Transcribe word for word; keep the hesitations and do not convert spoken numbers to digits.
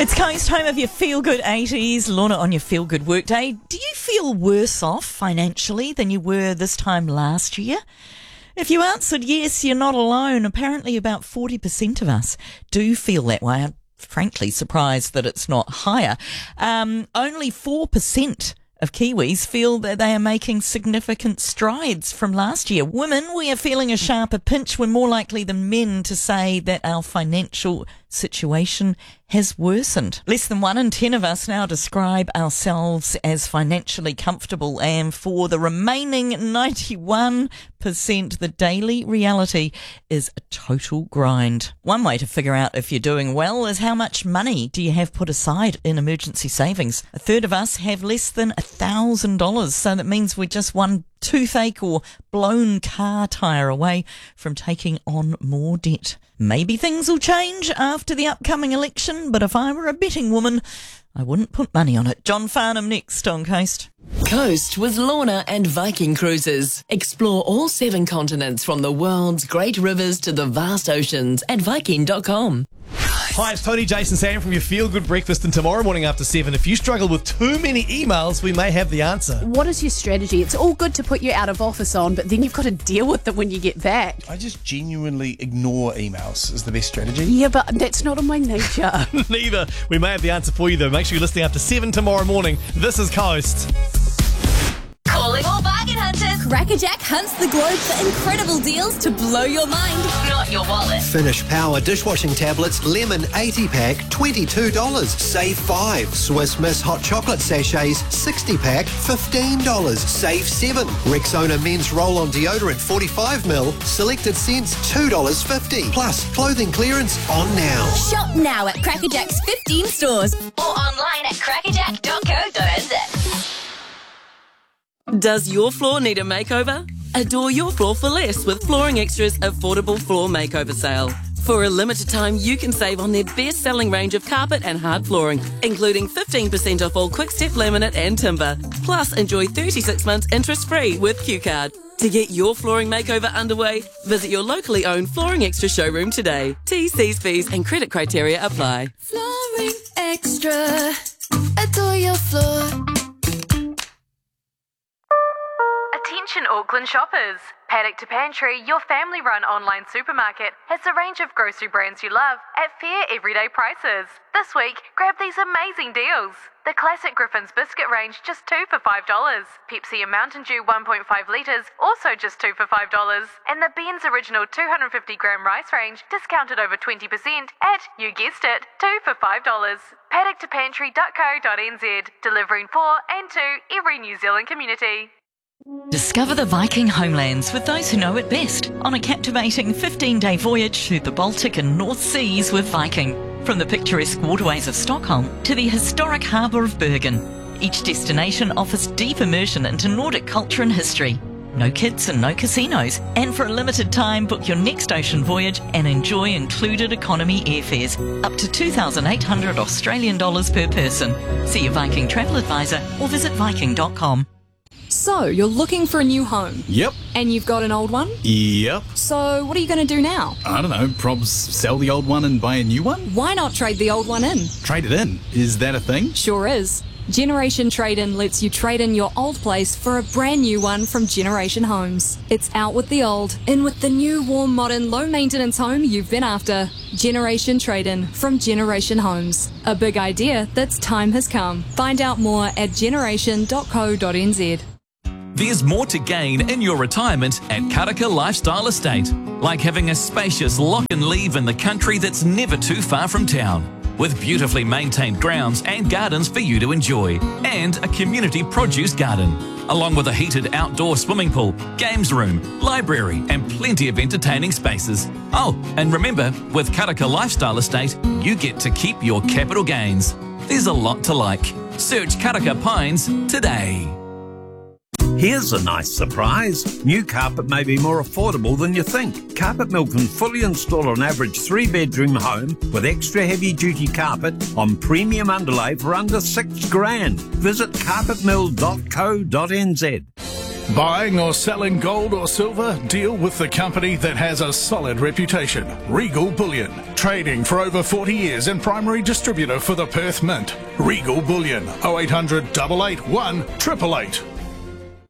It's Coast, home of your feel-good eighties. Lorna on your feel-good workday. Do you feel worse off financially than you were this time last year? If you answered yes, you're not alone. Apparently about forty percent of us do feel that way. I'm frankly surprised that it's not higher. Um, only four percent of Kiwis feel that they are making significant strides from last year. Women, we are feeling a sharper pinch. We're more likely than men to say that our financial situation has worsened. Less than one in ten of us now describe ourselves as financially comfortable, and for the remaining ninety-one percent, the daily reality is a total grind. One way to figure out if you're doing well is how much money do you have put aside in emergency savings. A third of us have less than a thousand dollars, so that means we're just one toothache or blown car tyre away from taking on more debt. Maybe things will change after the upcoming election, but if I were a betting woman, I wouldn't put money on it. John Farnham next on Coast. Coast with Lorna and Viking Cruises. Explore all seven continents from the world's great rivers to the vast oceans at Viking dot com. Hi, it's Tony, Jason, Sam from your Feel Good Breakfast, and tomorrow morning after seven, if you struggle with too many emails, we may have the answer. What is your strategy? It's all good to put you out of office on, but then you've got to deal with them when you get back. I just genuinely ignore emails is the best strategy. Yeah, but that's not in my nature. Neither. We may have the answer for you, though. Make sure you're listening after seven tomorrow morning. This is Coast. Calling all bargain hunters. Crackerjack hunts the globe for incredible deals to blow your mind, not your wallet. Finish Power dishwashing tablets, lemon eighty pack, twenty-two dollars. Save five. Swiss Miss hot chocolate sachets, sixty pack, fifteen dollars. Save seven. Rexona men's roll-on deodorant, forty-five mil, selected scents, two dollars fifty. Plus, clothing clearance on now. Shop now at Crackerjack's fifteen stores or online at crackerjack dot co dot n z. Does your floor need a makeover? Adore your floor for less with Flooring Extra's affordable floor makeover sale. For a limited time, you can save on their best-selling range of carpet and hard flooring, including fifteen percent off all Quickstep laminate and timber. Plus, enjoy thirty-six months interest-free with Q Card. To get your flooring makeover underway, visit your locally owned Flooring Extra showroom today. T's, C's, fees and credit criteria apply. Flooring Extra. Adore your floor. Attention Auckland shoppers. Paddock to Pantry, your family-run online supermarket, has a range of grocery brands you love at fair everyday prices. This week, grab these amazing deals. The classic Griffin's biscuit range, just two for five dollars. Pepsi and Mountain Dew one point five litres, also just two for five dollars. And the Ben's Original two hundred fifty gram rice range, discounted over twenty percent at, you guessed it, two for five dollars. paddock to pantry dot co dot n z, delivering for and to every New Zealand community. Discover the Viking homelands with those who know it best on a captivating fifteen-day voyage through the Baltic and North Seas with Viking. From the picturesque waterways of Stockholm to the historic harbour of Bergen, each destination offers deep immersion into Nordic culture and history. No kids and no casinos. And for a limited time, book your next ocean voyage and enjoy included economy airfares, up to two thousand eight hundred Australian dollars per person. See your Viking travel advisor or visit viking dot com. So, you're looking for a new home? Yep. And you've got an old one? Yep. So, what are you going to do now? I don't know, probs sell the old one and buy a new one? Why not trade the old one in? Trade it in? Is that a thing? Sure is. Generation Trade-In lets you trade in your old place for a brand new one from Generation Homes. It's out with the old, in with the new, warm, modern, low-maintenance home you've been after. Generation Trade-In from Generation Homes. A big idea that's time has come. Find out more at generation dot co dot n z. There's more to gain in your retirement at Karaka Lifestyle Estate, like having a spacious lock and leave in the country that's never too far from town, with beautifully maintained grounds and gardens for you to enjoy, and a community produce garden, along with a heated outdoor swimming pool, games room, library and plenty of entertaining spaces. Oh, and remember, with Karaka Lifestyle Estate, you get to keep your capital gains. There's a lot to like. Search Karaka Pines today. Here's a nice surprise. New carpet may be more affordable than you think. Carpet Mill can fully install an average three-bedroom home with extra heavy-duty carpet on premium underlay for under six grand. Visit carpet mill dot co dot n z. Buying or selling gold or silver? Deal with the company that has a solid reputation. Regal Bullion. Trading for over forty years and primary distributor for the Perth Mint. Regal Bullion. oh eight hundred, eight eight one, eight eight eight.